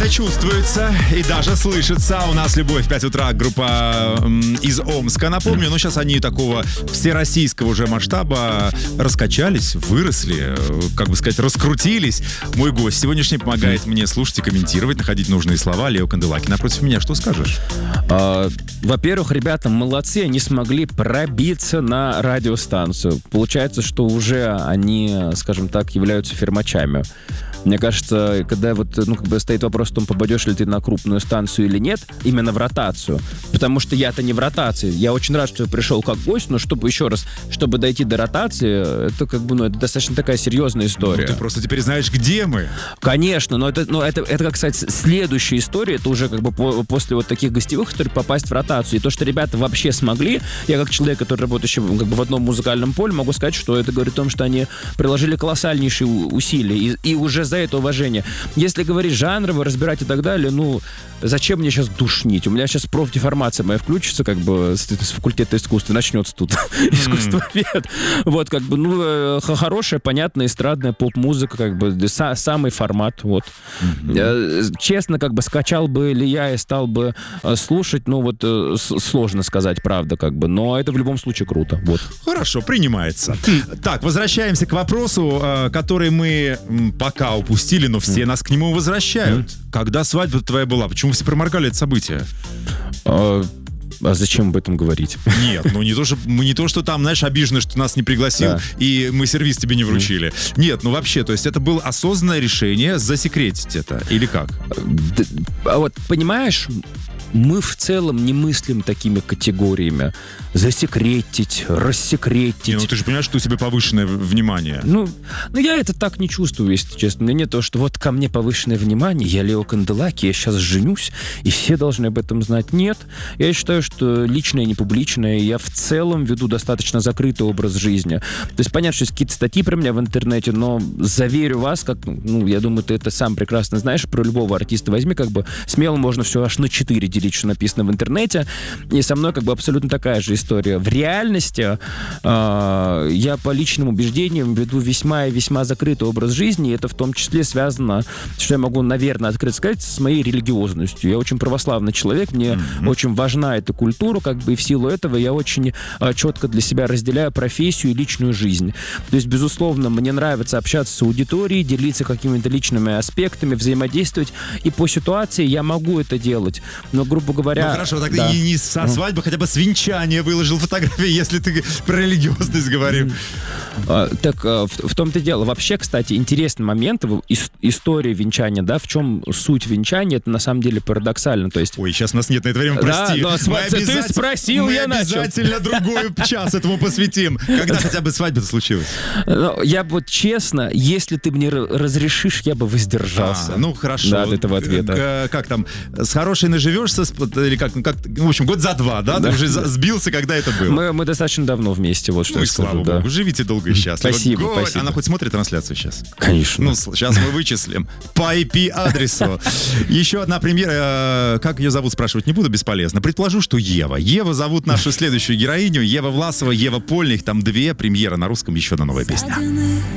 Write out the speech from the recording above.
чувствуется и даже слышится. У нас «Любовь в 5 утра», группа из Омска. Напомню, сейчас они такого всероссийского уже масштаба раскачались, выросли, как бы сказать, раскрутились. Мой гость сегодняшний помогает мне слушать и комментировать, находить нужные слова. Лео Канделаки напротив меня. Что скажешь? Во-первых, ребята молодцы, они смогли пробиться на радиостанцию. Получается, что уже они, скажем так, являются фермачами. Мне кажется, когда стоит вопрос о том, попадешь ли ты на крупную станцию или нет, именно в ротацию. Потому что я-то не в ротации. Я очень рад, что я пришел как гость, но чтобы дойти до ротации, это это достаточно такая серьезная история. Ты просто теперь знаешь, где мы. Конечно, но это как сказать, следующая история, это уже после вот таких гостевых историй попасть в ротацию. И то, что ребята вообще смогли, я как человек, который работающий в одном музыкальном поле, могу сказать, что это говорит о том, что они приложили колоссальнейшие усилия. И уже за это уважение. Если говорить жанрово, разбирать и так далее, зачем мне сейчас душнить? У меня сейчас профдеформация моя включится, с факультета искусства, начнется тут искусствовед. Вот, хорошая, понятная, эстрадная поп-музыка, самый формат, вот. Честно, скачал бы ли я и стал бы слушать, сложно сказать, правда, но это в любом случае круто, вот. Хорошо, принимается. Так, возвращаемся к вопросу, который мы пока упустили, но все нас к нему возвращают. Когда свадьба твоя была? Почему все проморгали это событие? А зачем об этом говорить? Нет, не то, что там, знаешь, обижены, что нас не пригласил, и мы сервиз тебе не вручили. Нет, вообще, то есть это было осознанное решение засекретить это, или как? Понимаешь, мы в целом не мыслим такими категориями. Засекретить, рассекретить. Ты же понимаешь, что у тебя повышенное внимание. Я это так не чувствую, если честно. У меня нет того, что вот ко мне повышенное внимание, я Лео Канделаки, я сейчас женюсь, и все должны об этом знать. Нет. Я считаю, что личное, не публичное, я в целом веду достаточно закрытый образ жизни. То есть понятно, что есть какие-то статьи про меня в интернете, но заверю вас, я думаю, ты это сам прекрасно знаешь, про любого артиста возьми, смело можно все аж на 4 делить, что написано в интернете, и со мной абсолютно такая же история. В реальности я по личным убеждениям веду весьма и весьма закрытый образ жизни, и это в том числе связано, что я могу, наверное, открыто сказать, с моей религиозностью. Я очень православный человек, мне очень важна эта культура, и в силу этого я очень четко для себя разделяю профессию и личную жизнь. То есть, безусловно, мне нравится общаться с аудиторией, делиться какими-то личными аспектами, взаимодействовать, и по ситуации я могу это делать. Но, грубо говоря... хорошо, тогда и не со свадьбы, хотя бы с венчания выложил фотографии, если ты про религиозность говорил. В том-то и дело. Вообще, кстати, интересный момент истории венчания, в чем суть венчания, это на самом деле парадоксально. То есть... Ой, сейчас у нас нет на это время, прости. Ты спросил, я начал. Мы обязательно другой час этому посвятим. Когда хотя бы свадьба-то случилась? Я честно, если ты мне разрешишь, я бы воздержался. Хорошо. От этого ответа. Как там, с хорошей наживешься, или как, в общем, год за 2, да? Ты уже сбился, когда это было? Мы достаточно давно вместе, вот что я скажу. Слава богу, живите долго и счастливо. Спасибо. Она хоть смотрит трансляцию сейчас? Конечно. Сейчас мы вычислим по IP-адресу. Еще одна премьера. Как ее зовут, спрашивать не буду, бесполезно. Предположу, что Ева. Ева зовут нашу следующую героиню. Ева Власова, Ева Польных. Там 2 премьеры на русском, еще одна новая песня.